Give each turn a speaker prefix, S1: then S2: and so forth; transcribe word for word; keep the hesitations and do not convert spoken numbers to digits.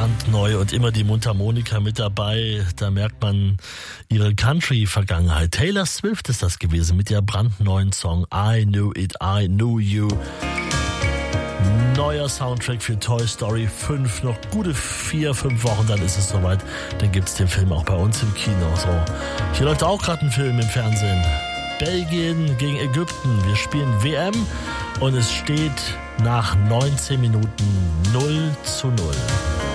S1: brandneu und immer die Mundharmonika mit dabei. Da merkt man ihre Country-Vergangenheit. Taylor Swift ist das gewesen mit der brandneuen Song I Knew It, I Knew You. Neuer Soundtrack für Toy Story fünf. Noch gute vier, fünf Wochen, dann ist es soweit. Dann gibt's den Film auch bei uns im Kino. So, hier läuft auch gerade ein Film im Fernsehen. Belgien gegen Ägypten. Wir spielen W M und es steht nach neunzehn Minuten null zu null.